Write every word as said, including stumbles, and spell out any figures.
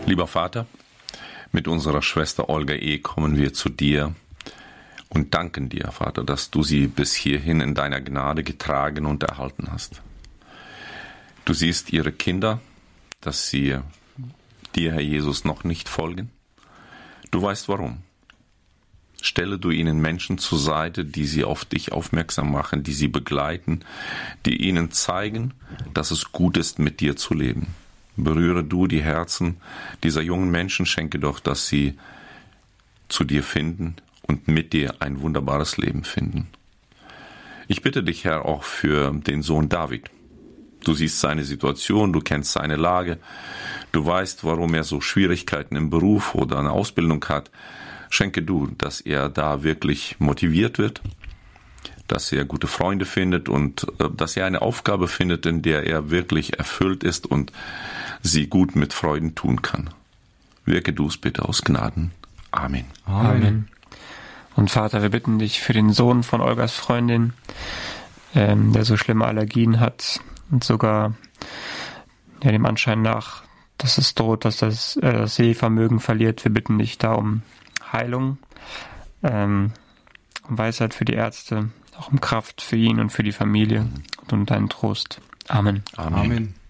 Lieber Vater, mit unserer Schwester Olga E. kommen wir zu dir und danken dir, Vater, dass du sie bis hierhin in deiner Gnade getragen und erhalten hast. Du siehst ihre Kinder, dass sie dir, Herr Jesus, noch nicht folgen. Du weißt warum. Stelle du ihnen Menschen zur Seite, die sie auf dich aufmerksam machen, die sie begleiten, die ihnen zeigen, dass es gut ist, mit dir zu leben. Berühre du die Herzen dieser jungen Menschen, schenke doch, dass sie zu dir finden und mit dir ein wunderbares Leben finden. Ich bitte dich, Herr, auch für den Sohn David. Du siehst seine Situation, du kennst seine Lage, du weißt, warum er so Schwierigkeiten im Beruf oder eine Ausbildung hat. Schenke du, dass er da wirklich motiviert wird, dass er gute Freunde findet und äh, dass er eine Aufgabe findet, in der er wirklich erfüllt ist und sie gut mit Freuden tun kann. Wirke du es bitte aus Gnaden. Amen. Amen. Und Vater, wir bitten dich für den Sohn von Olgas Freundin, ähm, der so schlimme Allergien hat und sogar ja, dem Anschein nach, dass es droht, dass das, äh, das Sehvermögen verliert. Wir bitten dich da um Heilung, ähm, um Weisheit für die Ärzte, auch um Kraft für ihn und für die Familie und um deinen Trost. Amen. Amen. Amen.